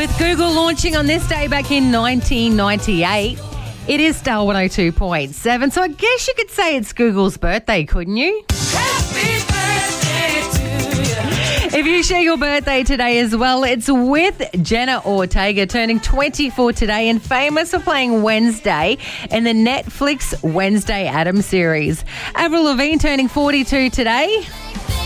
With Google launching on this day back in 1998, it is Star 102.7. So I guess you could say it's Google's birthday, couldn't you? Happy birthday to you. If you share your birthday today as well, it's with Jenna Ortega, turning 24 today and famous for playing Wednesday in the Netflix Wednesday Addams series. Avril Lavigne turning 42 today.